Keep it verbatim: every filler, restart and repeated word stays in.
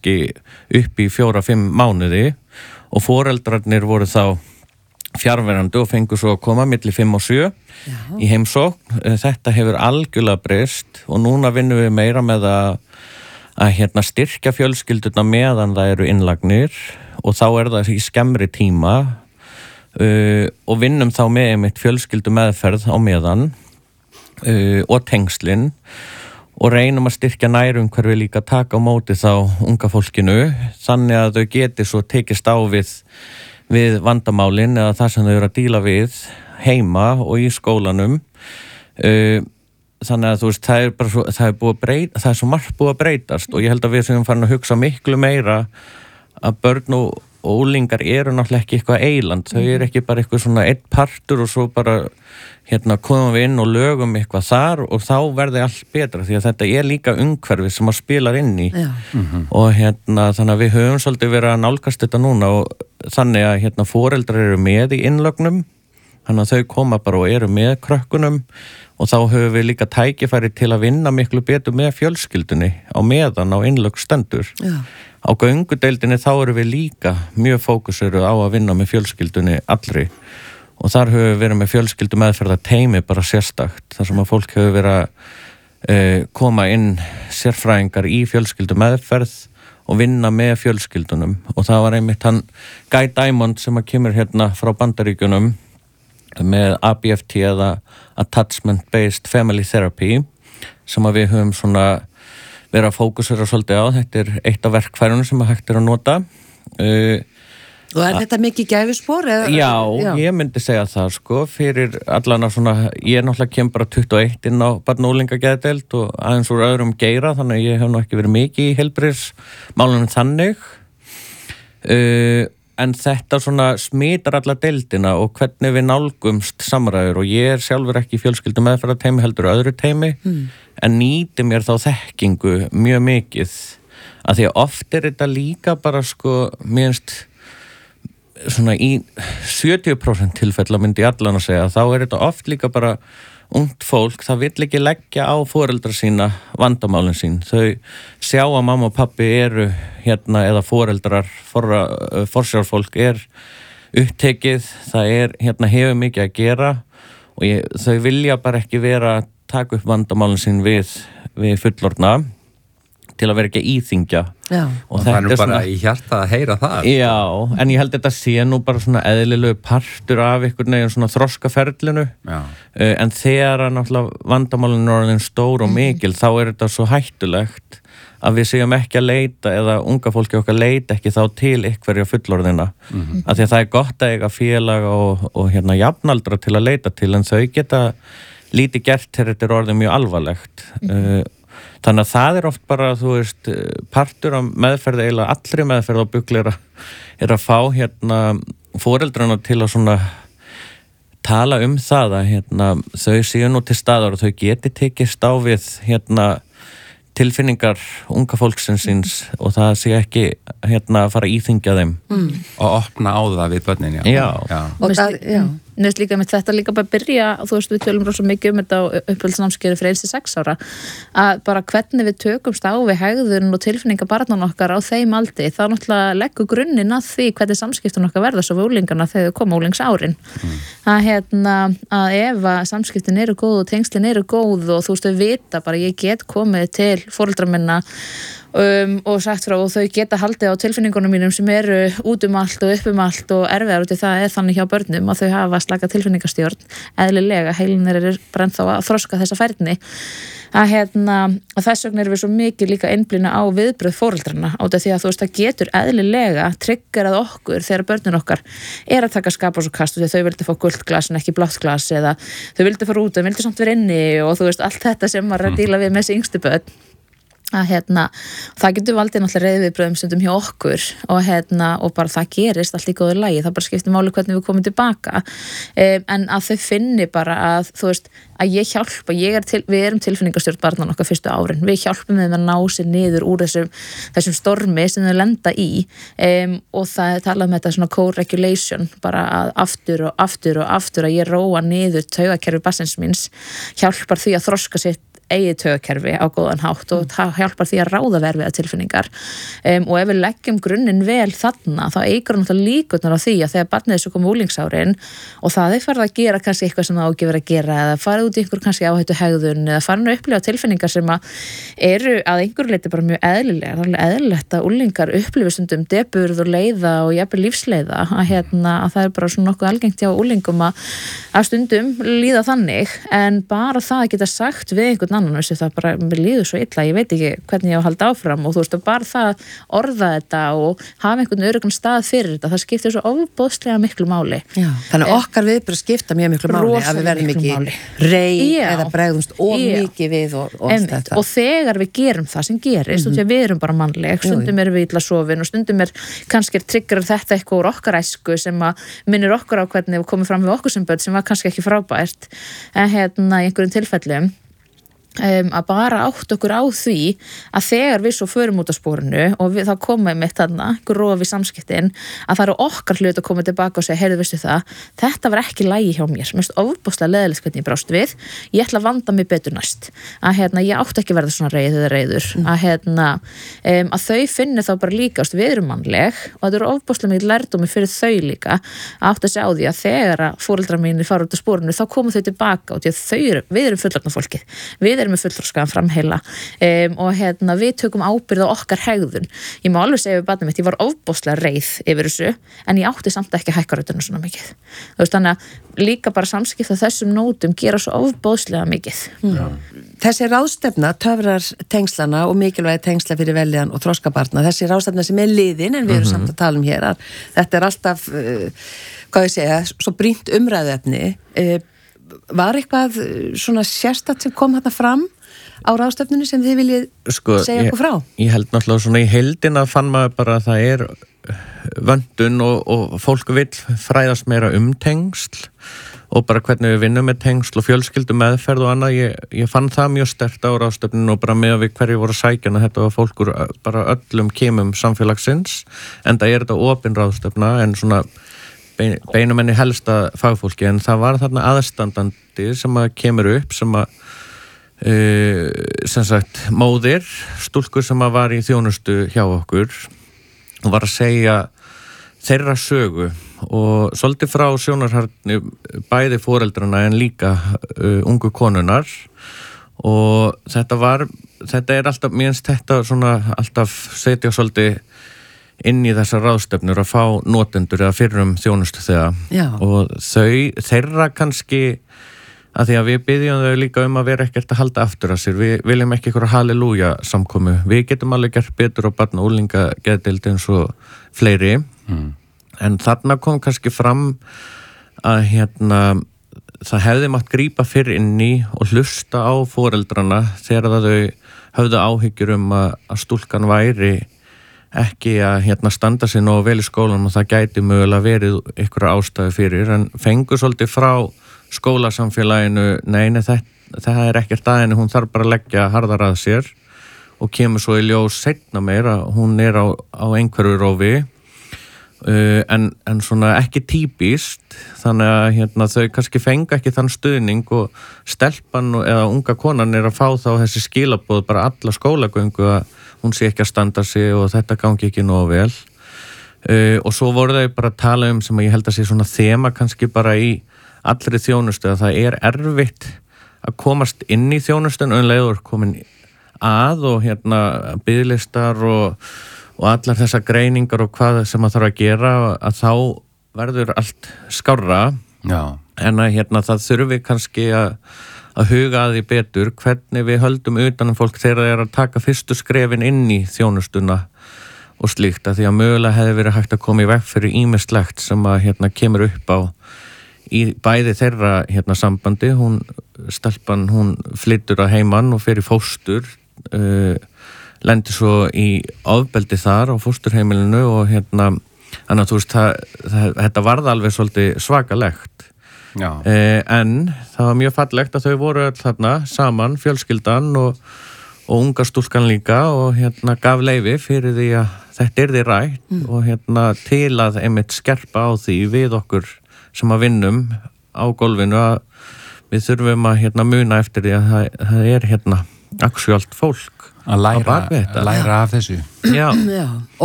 kannski upp í fjóra, fimm mánuði og foreldrarnir voru þá fjarverandi og fengu svo að koma milli fimm og sjö Já. Í heimsókn. Þetta hefur algjörlega breyst og núna vinnum við meira með að, að hérna, styrkja fjölskylduna meðan það eru innlagnir og þá er það í skemmri tíma uh, og vinnum þá með einmitt fjölskyldu meðferð á meðan uh, og tengslin og reynum að styrkja nærumhverfi líka taka á móti þá unga fólkinu þannig að þau geti svo tekist á við við vandamálin eða það sem þau eru að díla við heima og í skólanum uh, þannig að þú veist það er bara svo, það er búið að breyta það er svo margt búið að breytast og ég held að við sem farin að hugsa miklu meira að börn og, og úlingar eru náttúrulega ekki eitthvað eiland, þau eru ekki bara eitthvað svona einn partur og svo bara hérna komum við inn og lögum eitthvað þar og þá verði allt betra því að þetta er líka umhverfi sem að spilar inn í mm-hmm. og hérna þannig að við höfum svolítið verið að nálgast þetta núna og þannig að hérna foreldrar eru með í innlögnum þannig að þau koma bara og eru með krökkunum og þá höfum við líka tækifæri til að vinna miklu betur með fjölskyldunni á meðan á innlögn stendur Já. Á göngudeildinni þá eru við líka mjög fókuseru á að vinna með fjölskyldunni allri og þar höfum við verið með fjölskyldu meðferða teimi bara sérstakt þar sem að fólk hefur verið að uh, koma inn sérfræðingar í fjölskyldu meðferð og vinna með fjölskyldunum og það var einmitt hann Guy Diamond sem að kemur hérna frá Bandaríkjunum með A B F T eða Attachment Based Family Therapy sem að við höfum svona verið að fókusera svolítið á þetta er eitt af verkfærunum sem að hægt er að nota uh, Og er þetta mikið gæfuspor? Eða? Já, Já, ég myndi segja það sko, fyrir allan að svona, ég er náttúrulega kem bara tuttugu og eitt inn á barn- og unglingageðdeild og aðeins úr öðrum geira, þannig að ég hef nú ekki verið mikið í heilbrigðismálunum þannig. Uh, en þetta svona smitar alla deildina og hvernig við nálgumst samræður og ég er sjálfur ekki í fjölskyldu meðferðarteimi heldur öðru teimi, mm. en nýti mér þá þekkingu mjög mikið, að því að oft er þetta líka bara sko, minnst svona í sjötíu prósent tilfella myndi ég allan að segja þá er þetta oft líka bara ungt fólk, það vill ekki leggja á foreldra sína vandamálin sín þau sjá að mamma og pappi eru hérna eða foreldrar forsjárfólk er upptekið, það er hérna hefur mikið að gera og ég, þau vilja bara ekki vera að taka upp vandamálin sín við, við fullorðna til að vera ekki að íþyngja Já. Og það er nú bara svona, í hjarta að heyra það Já, en ég held þetta sé nú bara svona eðlilegu partur af einhvern veginn svona þroskaferlinu uh, en þegar að náttúrulega vandamálinu er orðin stór og mikil mm. þá er þetta svo hættulegt að við séum ekki að leita eða unga fólki okkar leita ekki þá til einhverja fullorðina mm. af því að það er gott að eiga félag og, og hérna jafnaldra til að leita til en þau geta lítið gert þegar þetta er orðið mjög alvarlegt mm. uh, Þannig að það er oft bara, þú veist, partur af meðferð, eiginlega allri meðferð á BUGL er, er að fá hérna foreldrana til að svona tala um það að hérna, þau séu nú til staðar og þau geti tekist á við hérna tilfinningar unga fólksins síns og það sé ekki hérna að fara að íþyngja þeim mm. og opna á það við börnin, já. Já. já. Og það, já. Nefnst líka með þetta líka bara byrja, þú veist við tölum rosa mikið um þetta á uppeldisnámskeiði fyrir eins til sex ára, að bara hvernig við tökumst á við hegðun og tilfinningar barnan okkar á þeim aldri, það náttúrulega leggur grunninn að því hvernig samskiptun okkar verða svo við úlingarna þegar þau koma úlingsárin. Mm. Að hérna, að ef að samskiptin eru góð og tengslin eru góð og þú veist við vita bara ég get komið til foreldra minna Um, og sagt frá og þau geta haldið á tilfinningunum mínum sem eru út um allt og upp um allt og erfiðar út í það er þannig hjá börnum að þau hafa slaka tilfinningastjórn eðlilega, heilin er bara ennþá að þroska þessa færni að hérna, og þess vegna erum við svo mikið líka einblína á viðbröð foreldrana á því að þú veist, það getur eðlilega triggerað okkur þegar börnin okkar er að taka skapa svo kast og þau vildi fá gult glas en ekki blátt glas eða þau vildi fara út en vildi samt vera inni og þú veist, allt þetta sem maður er að díla við með þessi yngstu börn að hérna, það getur valdið náttúrulega reiðviðbröðum stundum hjá okkur og hérna, og bara það gerist allt í góðu lagi, það bara skiptir máli hvernig við komum tilbaka um, en að þau finni bara að, þú veist, að ég hjálpa, ég er til, við erum tilfinningastjórn barnan okkar fyrstu árin, við hjálpum þeim að ná sér niður úr þessum, þessum stormi sem þau lenda í um, og það er talað með þetta svona co-regulation, bara að aftur og aftur og aftur að ég róa niður taugakerfi barnsins míns, hjálpar því að þroska sitt eigið taugakerfi á góðan hátt og það hjálpar því að ráða verfiða tilfinningar um, og ef við leggjum grunninn vel þarna þá eigur náttúrulega líkurnar á því að þegar barnið þessu kom úlingsárin og það er farið að gera kannski eitthvað sem það á ekki verið að gera eða farið út í einhver kannski áhættu hegðun eða farið að upplifa tilfinningar sem að eru að einhverju leyti bara mjög eðlilega, það er eðlilegt að úlingar upplifa stundum deburð og leiða og jafnvel lífsleiða að, hérna, að það er bara svona nokkuð algengt hjá úlingum að, að stundum líða þannig en bara það að geta sagt við einhvern annan þessu það bara, mér líður svo illa, ég veit ekki hvernig ég á að halda áfram og þú veist, bara það orða þetta og hafa einhvern öruggan stað fyrir þetta, það skiptir svo ofboðslega miklu máli. Já, þannig að okkar viðbrögð skipta mjög miklu máli að við verðum ekki reið eða bregðumst of mikið við og, og allt þetta. Og þegar við gerum það sem gerist, mm-hmm. og við erum bara mannleg, stundum erum við illa sofin og stundum er kannski triggerar þetta eitthvað úr okkar æsku sem að minnir okkur á hvernig við komum fram við okkur sem börn sem var kannski ekki frábært en hérna í einhverjum tilfellum Um, að bara átt okkur á því að þegar við svo förum út á spórinu og við, þá koma við mitt þarna gróf í samskiptin að það eru okkar hlut að koma tilbaka og segja, heyrðu veistu það þetta var ekki lægi hjá mér, mér finnst ofboðslega leðilegt hvernig ég brást við, ég ætla að vanda mig betur næst, að hérna ég átt ekki verða svona reið eða reiður, mm. að hérna um, að þau finni þá bara líka ást, við erum mannleg og þetta eru ofboðslega mikið lærdómi fyrir þau líka að átt að segja á því að þegar að foreldrar mínir fara út á spórinu þá koma þau tilbaka og því að þau eru, við erum fullorðna fólkið, við með fullþroskaðan framheila um, og hérna við tökum ábyrgð á okkar hegðun. Ég má alveg segja við barnið mitt, ég var ofboðslega reið yfir þessu en ég átti samt ekki að hækka röddina svona mikið. Þú veist þannig að líka bara samskipta þessum nótum gera svo ofboðslega mikið. Mm. Þessi ráðstefna töfrar tengslana og mikilvægi tengsla fyrir veljan og þroskabarna, þessi ráðstefna sem er liðin en við erum mm-hmm. samt að tala um hér að þetta er alltaf, uh, hvað ég segja, svo brýnt umræðuefni. Uh, Var eitthvað svona sérstakt sem kom þarna fram á ráðstefnunni sem þið viljið sko, segja okkur frá? Ég, ég held náttúrulega svona í heildina fann maður bara að það er vöndun og, og fólk vill fræðast meira um tengsl og bara hvernig við vinnum með tengsl og fjölskyldu meðferð og annað. Ég, ég fann það mjög sterkt á ráðstefnunni og bara með að við hverju voru sækjana þetta var fólkur bara öllum kemum samfélagsins en það er þetta opin ráðstefna en svona beinum enni helsta fagfólki en það var þarna aðstandandi sem að kemur upp sem að uh, sem sagt móðir, stúlkur sem að var í þjónustu hjá okkur og var að segja þeirra sögu og svolítið frá sjónarharni bæði foreldrana en líka uh, ungu konunar og þetta var þetta er alltaf, mér finnst þetta svona alltaf setja svolítið inn í þessar ráðstefnur að fá notendur eða fyrrum þjónustu þegar og þau, þeirra kannski að því að við byggjum þau líka um að vera ekkert að halda aftur að sér, við viljum ekki eitthvað halleluja samkomu, við getum alveg gert betur á barna- og unglinga geðdeild eins og fleiri mm. en þarna kom kannski fram að hérna það hefði mátt grípa fyrr inn í og hlusta á foreldrana þegar það þau höfðu áhyggjur um að, að stúlkan væri ekki að hérna standa sér nógu vel í skólanum og það gæti mögulega verið einhverja ástæðu fyrir en fengur svolítið frá skólasamfélaginu neini þetta, það er ekkert aðeins hún þarf bara að leggja harðar að sér og kemur svo í ljós seinna meira hún er á, á einhverju rófi uh, en, en svona ekki típist þannig að hérna, þau kannski fenga ekki þann stuðning og stelpan eða unga konan er að fá þá þessi skilaboð bara alla skólagöngu að hún sé ekki að standa sig og þetta gangi ekki nógu vel uh, og svo voru þau bara að tala um sem ég held að sé svona þema kannski bara í allri þjónustu að það er erfitt að komast inn í þjónustun og leiður komin að og hérna biðlistar og, og allar þessar greiningar og hvað sem að þarf að gera að þá verður allt skárra Já. En að hérna það þurfi kannski að að huga að því betur hvernig við höldum utanum fólk þegar það er að taka fyrstu skrefin inn í þjónustuna og slíkt að því að mögulega hefði verið hægt að koma í veg fyrir ýmislegt sem að hérna kemur upp á í bæði þeirra hérna sambandi, hún stelpan hún flyttur að heiman og fer í fóstur uh, lendir svo í ofbeldi þar á fósturheimilinu og hérna þannig að þú veist það, það, þetta varð alveg svolítið svakalegt Eh, en það var mjög fallegt að þau voru öll þarna saman, fjölskyldan og, og unga stúlkan líka og hérna gaf leyfi fyrir því að þetta er því rætt mm. og hérna til að einmitt skerpa á því við okkur sem að vinnum á gólfinu að við þurfum að hérna muna eftir því að það, það er hérna aksjólt fólk að læra, læra af þessu. Já. Já.